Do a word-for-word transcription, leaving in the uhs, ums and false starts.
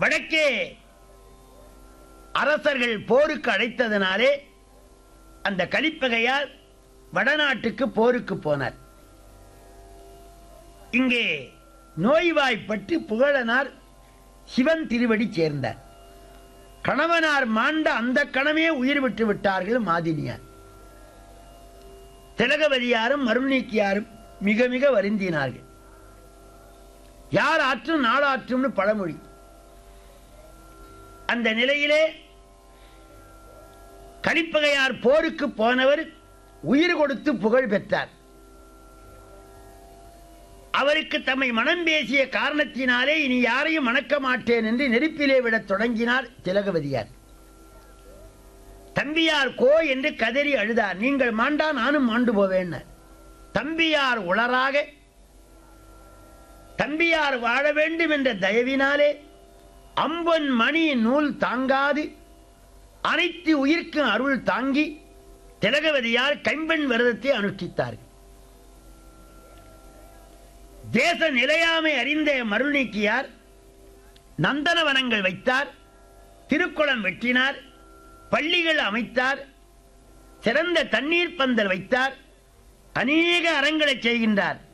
வடக்கே அரசர்கள் போருக்கு அழைத்ததனாலே அந்த கலிப்பகையார் வடநாட்டுக்கு போருக்கு போனார். இங்கே நோய்வாய்ப்பட்டு புகழனார் சிவன் திருவடி சேர்ந்தார். கணவனார் மாண்ட அந்த கணமே உயிர் விட்டு விட்டார்கள் மாதினியார். திலகவதியாரும் மருள்நீக்கியாரும் மிக மிக வருந்தினார்கள். யார் ஆற்றும் நாளாற்றும்னு பழமொழி. அந்த நிலையிலே கலிப்பகையார் போருக்கு போனவர் உயிர் கொடுத்து புகழ் பெற்றார். அவருக்கு தம்மை மனம் பேசிய காரணத்தினாலே இனி யாரையும் மணக்க மாட்டேன் என்று நெருப்பிலே விடத் தொடங்கினார் திலகவதியார். தம்பியார் கோ என்று கதறி அழுதார். நீங்கள் மாண்டா நானும் மாண்டு போவேன். தம்பியார் உளராக தம்பியார் வாழ வேண்டும் என்ற தயவினாலே அம்பன் மணி நூல் தாங்காது அனைத்து உயிர்க்கும் அருள் தாங்கி திலகவதியார் கைம்பெண் விரதத்தை அனுஷ்டித்தார்கள். தேச நிலையாமை அறிந்த மருள்நீக்கியார் நந்தனவனங்கள் வைத்தார், திருக்குளம் வெட்டினார், பள்ளிகள் அமைத்தார், சிறந்த தண்ணீர் பந்தல் வைத்தார், அநேக அறங்களை செய்கின்றார்.